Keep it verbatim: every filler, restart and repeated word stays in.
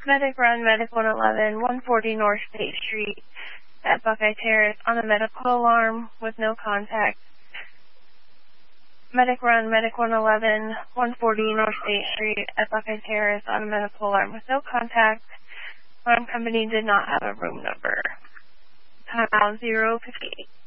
Medic Run, Medic one eleven, one forty North State Street at Buckeye Terrace on a medical alarm with no contact. Medic Run, Medic one eleven, one forty North State Street at Buckeye Terrace on a medical alarm with no contact. Alarm company did not have a room number. Time out zero fifty-eight.